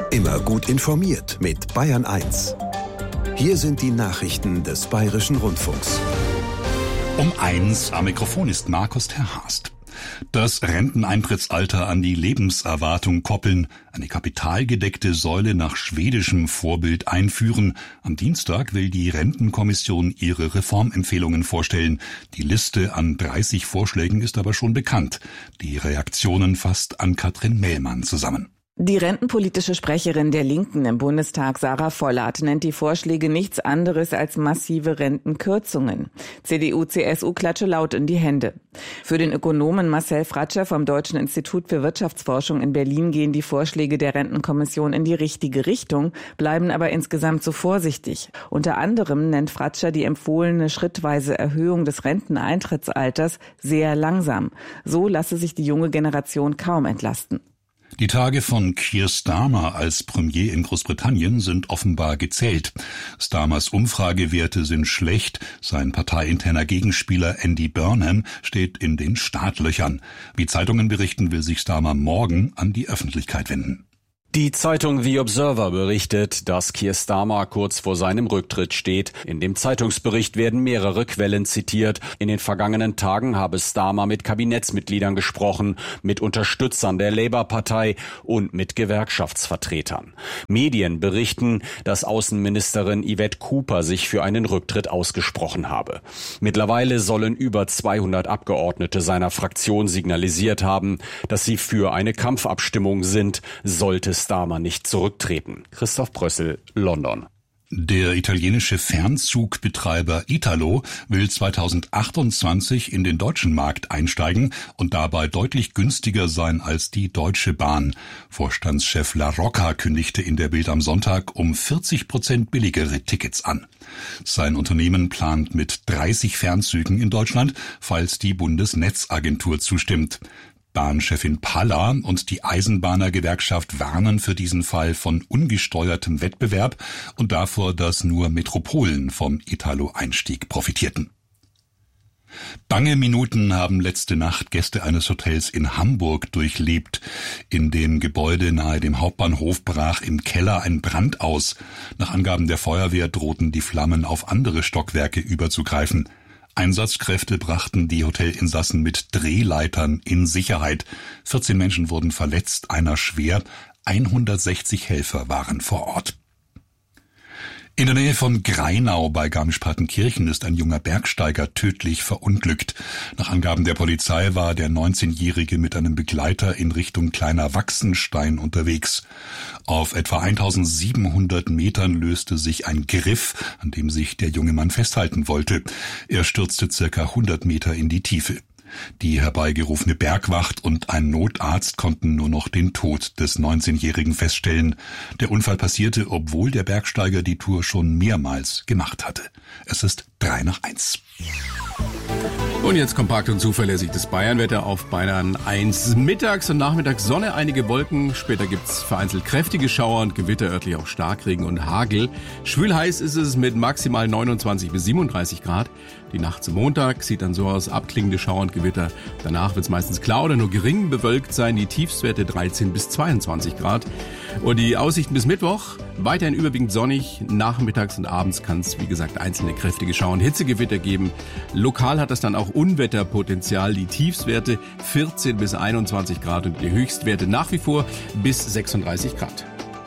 Immer gut informiert mit Bayern 1. Hier sind die Nachrichten des Bayerischen Rundfunks. Um 1 am Mikrofon ist Markus Terhast. Das Renteneintrittsalter an die Lebenserwartung koppeln, eine kapitalgedeckte Säule nach schwedischem Vorbild einführen. Am Dienstag will die Rentenkommission ihre Reformempfehlungen vorstellen. Die Liste an 30 Vorschlägen ist aber schon bekannt. Die Reaktionen fasst Ann-Kathrin Mellmann zusammen. Die rentenpolitische Sprecherin der Linken im Bundestag, Sarah Vollert, nennt die Vorschläge nichts anderes als massive Rentenkürzungen. CDU, CSU klatsche laut in die Hände. Für den Ökonomen Marcel Fratscher vom Deutschen Institut für Wirtschaftsforschung in Berlin gehen die Vorschläge der Rentenkommission in die richtige Richtung, bleiben aber insgesamt zu vorsichtig. Unter anderem nennt Fratscher die empfohlene schrittweise Erhöhung des Renteneintrittsalters sehr langsam. So lasse sich die junge Generation kaum entlasten. Die Tage von Keir Starmer als Premier in Großbritannien sind offenbar gezählt. Starmers Umfragewerte sind schlecht. Sein parteiinterner Gegenspieler Andy Burnham steht in den Startlöchern. Wie Zeitungen berichten, will sich Starmer morgen an die Öffentlichkeit wenden. Die Zeitung The Observer berichtet, dass Keir Starmer kurz vor seinem Rücktritt steht. In dem Zeitungsbericht werden mehrere Quellen zitiert. In den vergangenen Tagen habe Starmer mit Kabinettsmitgliedern gesprochen, mit Unterstützern der Labour-Partei und mit Gewerkschaftsvertretern. Medien berichten, dass Außenministerin Yvette Cooper sich für einen Rücktritt ausgesprochen habe. Mittlerweile sollen über 200 Abgeordnete seiner Fraktion signalisiert haben, dass sie für eine Kampfabstimmung sind, sollte Starmer nicht zurücktreten. Christoph Brössel, London. Der italienische Fernzugbetreiber Italo will 2028 in den deutschen Markt einsteigen und dabei deutlich günstiger sein als die Deutsche Bahn. Vorstandschef La Rocca kündigte in der Bild am Sonntag um 40% billigere Tickets an. Sein Unternehmen plant mit 30 Fernzügen in Deutschland, falls die Bundesnetzagentur zustimmt. Bahnchefin Palla und die Eisenbahnergewerkschaft warnen für diesen Fall von ungesteuertem Wettbewerb und davor, dass nur Metropolen vom Italo-Einstieg profitierten. Bange Minuten haben letzte Nacht Gäste eines Hotels in Hamburg durchlebt. In dem Gebäude nahe dem Hauptbahnhof brach im Keller ein Brand aus. Nach Angaben der Feuerwehr drohten die Flammen auf andere Stockwerke überzugreifen. Einsatzkräfte brachten die Hotelinsassen mit Drehleitern in Sicherheit. 14 Menschen wurden verletzt, einer schwer. 160 Helfer waren vor Ort. In der Nähe von Greinau bei Garmisch-Partenkirchen ist ein junger Bergsteiger tödlich verunglückt. Nach Angaben der Polizei war der 19-Jährige mit einem Begleiter in Richtung Kleiner Wachsenstein unterwegs. Auf etwa 1700 Metern löste sich ein Griff, an dem sich der junge Mann festhalten wollte. Er stürzte circa 100 Meter in die Tiefe. Die herbeigerufene Bergwacht und ein Notarzt konnten nur noch den Tod des 19-Jährigen feststellen. Der Unfall passierte, obwohl der Bergsteiger die Tour schon mehrmals gemacht hatte. Es ist 3:1. Und jetzt kompakt und zuverlässig das Bayernwetter auf Bayern 1. Mittags und nachmittags Sonne, einige Wolken. Später gibt's vereinzelt kräftige Schauer und Gewitter, örtlich auch Starkregen und Hagel. Schwül heiß ist es mit maximal 29 bis 37 Grad. Die Nacht zum Montag sieht dann so aus, abklingende Schauer und Gewitter. Danach wird's meistens klar oder nur gering bewölkt sein. Die Tiefstwerte 13 bis 22 Grad. Und die Aussichten bis Mittwoch, weiterhin überwiegend sonnig. Nachmittags und abends kann es, wie gesagt, einzelne kräftige Schauer und Hitzegewitter geben. Lokal hat das dann auch Unwetterpotenzial. Die Tiefstwerte 14 bis 21 Grad und die Höchstwerte nach wie vor bis 36 Grad.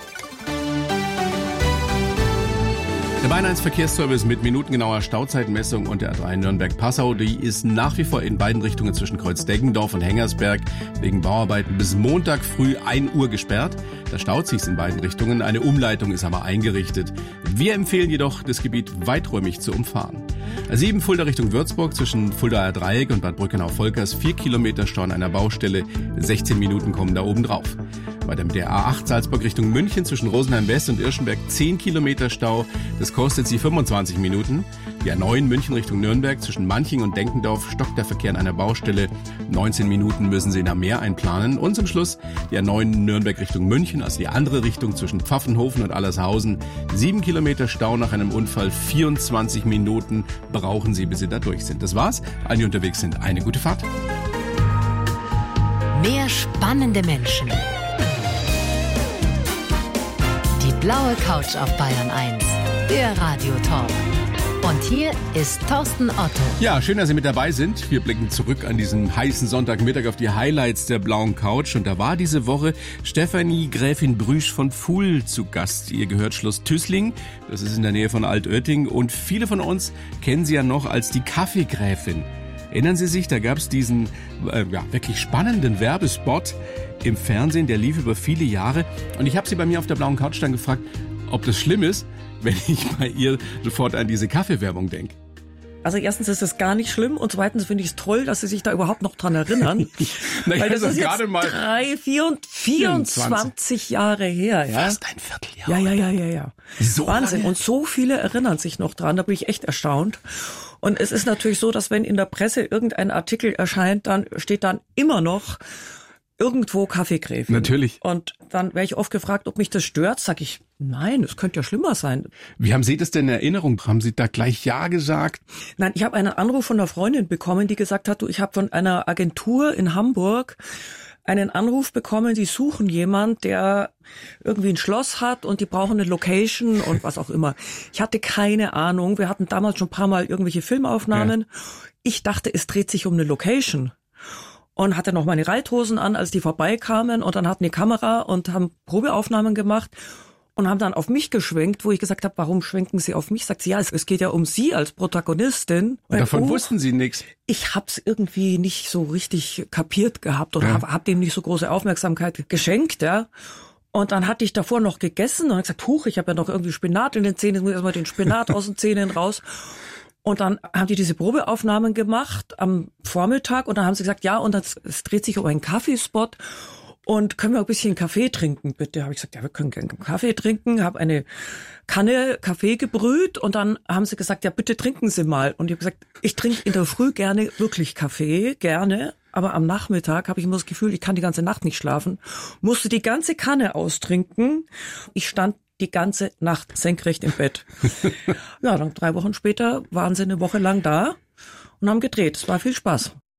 Der Bayern 1 Verkehrsservice mit minutengenauer Stauzeitmessung und der A3 Nürnberg-Passau, die ist nach wie vor in beiden Richtungen zwischen Kreuz-Deggendorf und Hengersberg wegen Bauarbeiten bis Montag früh 1 Uhr gesperrt. Da staut sich's in beiden Richtungen, eine Umleitung ist aber eingerichtet. Wir empfehlen jedoch, das Gebiet weiträumig zu umfahren. A7 Fulda Richtung Würzburg zwischen Fuldaer Dreieck und Bad Brückenau-Volkers 4 Kilometer Stau an einer Baustelle, 16 Minuten kommen da oben drauf. Weiter mit der A8 Salzburg Richtung München zwischen Rosenheim West und Irschenberg 10 Kilometer Stau. Das kostet Sie 25 Minuten. Die A9 München Richtung Nürnberg zwischen Manching und Denkendorf stockt der Verkehr an einer Baustelle. 19 Minuten müssen Sie da mehr einplanen. Und zum Schluss die A9 Nürnberg Richtung München, also die andere Richtung zwischen Pfaffenhofen und Allershausen. 7 Kilometer Stau nach einem Unfall, 24 Minuten brauchen Sie, bis Sie da durch sind. Das war's. Allen, die unterwegs sind, eine gute Fahrt. Mehr spannende Menschen. blaue Couch auf Bayern 1, der Radiotalk. Und hier ist Thorsten Otto. Ja, schön, dass Sie mit dabei sind. Wir blicken zurück an diesen heißen Sonntagmittag auf die Highlights der blauen Couch. Und da war diese Woche Stefanie Gräfin Brüsch von Pfuhl zu Gast. Ihr gehört Schloss Tüßling, das ist in der Nähe von Altötting. Und viele von uns kennen sie ja noch als die Kaffeegräfin. Erinnern Sie sich, da gab es diesen wirklich spannenden Werbespot im Fernsehen, der lief über viele Jahre. Und ich habe sie bei mir auf der blauen Couch dann gefragt, ob das schlimm ist, wenn ich bei ihr sofort an diese Kaffeewerbung denke. Also erstens ist es gar nicht schlimm und zweitens finde ich es toll, dass Sie sich da überhaupt noch dran erinnern. Naja, weil das ist gerade jetzt mal 24 Jahre her. Ja? Fast ein Vierteljahr. Ja. So Wahnsinn. lange? Und so viele erinnern sich noch dran, da bin ich echt erstaunt. Und es ist natürlich so, dass wenn in der Presse irgendein Artikel erscheint, dann steht dann immer noch irgendwo Kaffeegräfin. Natürlich. Und dann werde ich oft gefragt, ob mich das stört. Sag ich, nein, es könnte ja schlimmer sein. Wie haben Sie das denn in Erinnerung? Haben Sie da gleich Ja gesagt? Nein, ich habe einen Anruf von einer Freundin bekommen, die gesagt hat, du, ich habe von einer Agentur in Hamburg einen Anruf bekommen, die suchen jemand, der irgendwie ein Schloss hat und die brauchen eine Location und was auch immer. Ich hatte keine Ahnung. Wir hatten damals schon ein paar Mal irgendwelche Filmaufnahmen. Ja. Ich dachte, es dreht sich um eine Location. Und hatte noch meine Reithosen an, als die vorbeikamen und dann hatten die Kamera und haben Probeaufnahmen gemacht und haben dann auf mich geschwenkt, wo ich gesagt habe, warum schwenken Sie auf mich? Sagt sie, ja, es geht ja um Sie als Protagonistin. Und davon wussten Sie nichts. Ich hab's irgendwie nicht so richtig kapiert gehabt oder hab dem nicht so große Aufmerksamkeit geschenkt, ja. Und dann hatte ich davor noch gegessen und hab gesagt, huch, ich habe ja noch irgendwie Spinat in den Zähnen, jetzt muss ich erstmal den Spinat aus den Zähnen raus. Und dann haben die diese Probeaufnahmen gemacht am Vormittag und dann haben sie gesagt, ja, und es dreht sich um einen Kaffeespot und können wir ein bisschen Kaffee trinken, bitte? Habe ich gesagt, ja, wir können gerne Kaffee trinken, habe eine Kanne Kaffee gebrüht und dann haben sie gesagt, ja, bitte trinken Sie mal. Und ich habe gesagt, ich trinke in der Früh gerne wirklich Kaffee, gerne, aber am Nachmittag habe ich immer das Gefühl, ich kann die ganze Nacht nicht schlafen, musste die ganze Kanne austrinken. Ich stand die ganze Nacht senkrecht im Bett. Ja, dann 3 Wochen später waren sie eine Woche lang da und haben gedreht. Es war viel Spaß.